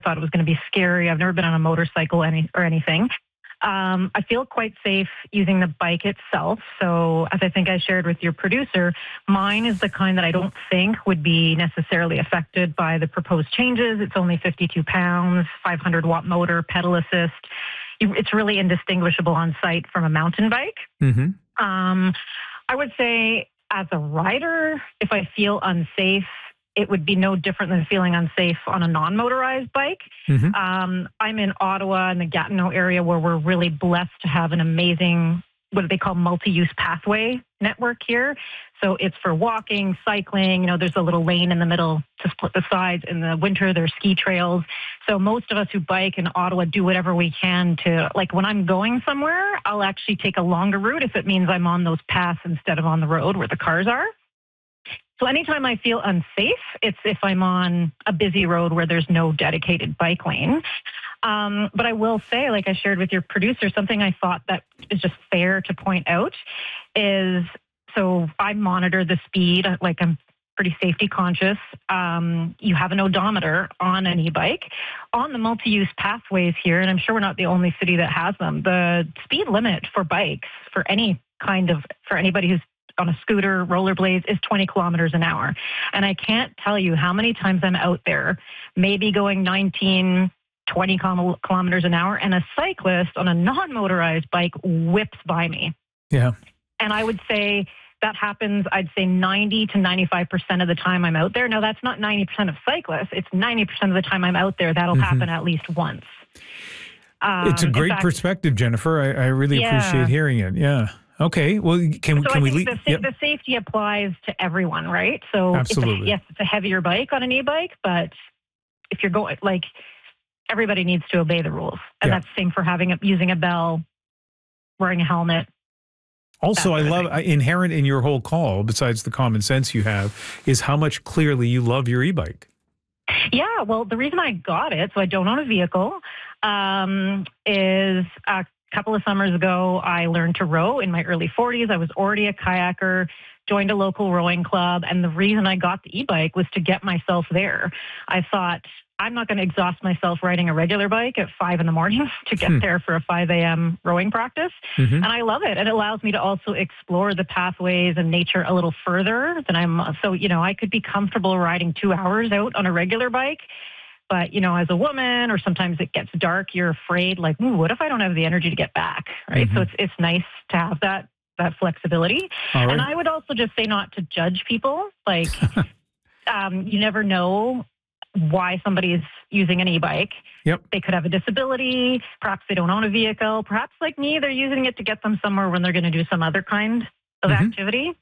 thought it was going to be scary. I've never been on a motorcycle or anything. I feel quite safe using the bike itself. So as I think I shared with your producer, mine is the kind that I don't think would be necessarily affected by the proposed changes. It's only 52 pounds, 500-watt motor, pedal assist. It's really indistinguishable on site from a mountain bike. Mm-hmm. I would say as a rider, if I feel unsafe, it would be no different than feeling unsafe on a non-motorized bike. Mm-hmm. I'm in Ottawa in the Gatineau area where we're really blessed to have an amazing, what they call multi-use pathway network here. So it's for walking, cycling, there's a little lane in the middle to split the sides. In the winter, there's ski trails. So most of us who bike in Ottawa do whatever we can to, like when I'm going somewhere, I'll actually take a longer route if it means I'm on those paths instead of on the road where the cars are. So anytime I feel unsafe, it's if I'm on a busy road where there's no dedicated bike lane. But I will say, like I shared with your producer, something I thought that is just fair to point out is, so I monitor the speed, like I'm pretty safety conscious. You have an odometer on an e-bike. On the multi-use pathways here, and I'm sure we're not the only city that has them, the speed limit for bikes, for anybody who's on a scooter, rollerblades, is 20 kilometers an hour. And I can't tell you how many times I'm out there, maybe going 19, 20 kilometers an hour, and a cyclist on a non-motorized bike whips by me. Yeah. And I would say that happens, I'd say 90 to 95% of the time I'm out there. Now, that's not 90% of cyclists. It's 90% of the time I'm out there. That'll happen at least once. It's a great perspective, Jennifer. I really appreciate hearing it. Yeah. Okay. Well, can we leave? The safety applies to everyone, right? So absolutely. It's a heavier bike on an e-bike, but if you're going, like, everybody needs to obey the rules. And that's the same for using a bell, wearing a helmet. Also, I love inherent in your whole call, besides the common sense you have, is how much clearly you love your e-bike. Yeah, well, the reason I got it, so I don't own a vehicle, is a couple of summers ago, I learned to row in my early 40s. I was already a kayaker, joined a local rowing club, and the reason I got the e-bike was to get myself there. I thought, I'm not going to exhaust myself riding a regular bike at 5 in the morning to get there for a 5 a.m. rowing practice. And I love it. And it allows me to also explore the pathways and nature a little further than I could be comfortable riding 2 hours out on a regular bike. But, as a woman, or sometimes it gets dark, you're afraid, like, what if I don't have the energy to get back, right? So it's nice to have that flexibility. Right. And I would also just say not to judge people. Like, you never know why somebody is using an e-bike. Yep. They could have a disability. Perhaps they don't own a vehicle. Perhaps, like me, they're using it to get them somewhere when they're going to do some other kind of activity.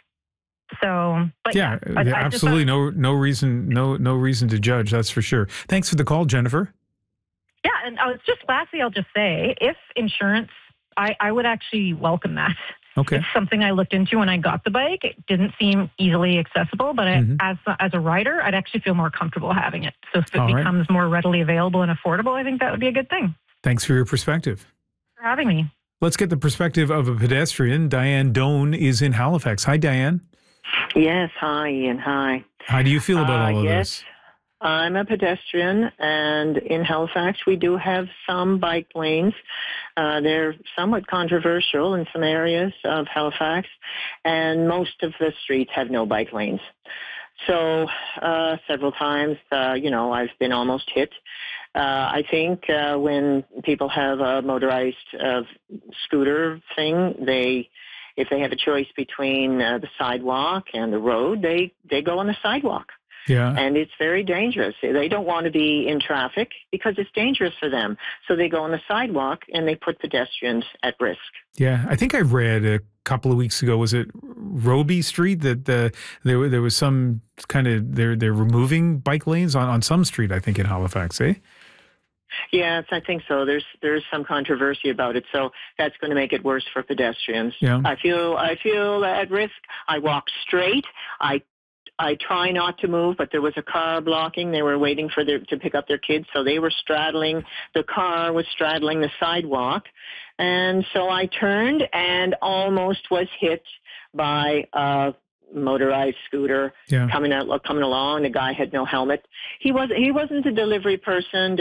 So, but absolutely no reason to judge. That's for sure. Thanks for the call, Jennifer. Yeah, and lastly, I'll just say, if insurance, I would actually welcome that. Okay. It's something I looked into when I got the bike. It didn't seem easily accessible, but as a rider, I'd actually feel more comfortable having it. So if it becomes more readily available and affordable, I think that would be a good thing. Thanks for your perspective. For having me. Let's get the perspective of a pedestrian. Diane Doan is in Halifax. Hi, Diane. Yes, hi, Ian. Hi. How do you feel about all of this? I'm a pedestrian, and in Halifax, we do have some bike lanes. They're somewhat controversial in some areas of Halifax, and most of the streets have no bike lanes. So several times, I've been almost hit. I think when people have a motorized scooter thing, if they have a choice between the sidewalk and the road, they go on the sidewalk. Yeah. And it's very dangerous. They don't want to be in traffic because it's dangerous for them. So they go on the sidewalk and they put pedestrians at risk. Yeah. I think I read a couple of weeks ago, was it Roby Street, that there was some kind of, they're removing bike lanes on some street, I think, in Halifax, eh? Yes, I think so. There's some controversy about it, so that's going to make it worse for pedestrians. Yeah. I feel at risk. I walk straight. I try not to move, but there was a car blocking. They were waiting to pick up their kids, so they were straddling. The car was straddling the sidewalk, and so I turned and almost was hit by a motorized scooter Yeah. coming along. The guy had no helmet. He wasn't a delivery person.